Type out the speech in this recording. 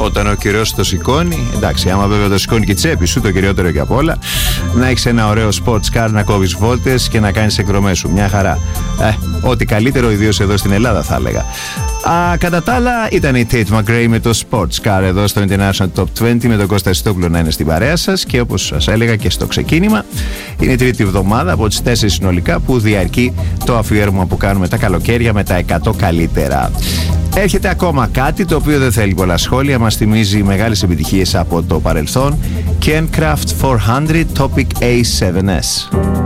όταν ο καιρός το σηκώνει. Εντάξει, άμα βέβαια το σηκώνει και η τσέπη σου, το κυριότερο και απ' όλα, να έχεις ένα ωραίο sports car, να κόβεις βόλτες και να κάνεις εκδρομές σου. Μια χαρά. Ό,τι καλύτερο, ιδίως εδώ στην Ελλάδα, θα έλεγα. Κατά τα άλλα, ήταν η Tate McRae με το sports car εδώ στο International Top 20, με τον Κώστα Ιστόπουλο να είναι στην παρέα σας. Και όπως σας έλεγα και στο ξεκίνημα, είναι η τρίτη εβδομάδα από τις 4 συνολικά που διαρκεί το αφιέρωμα που κάνουμε τα καλοκαίρια με τα 100 καλύτερα. Έρχεται ακόμα κάτι το οποίο δεν θέλει πολλά σχόλια, μας θυμίζει μεγάλες επιτυχίες από το παρελθόν. Ken Craft 400 Topic A7S.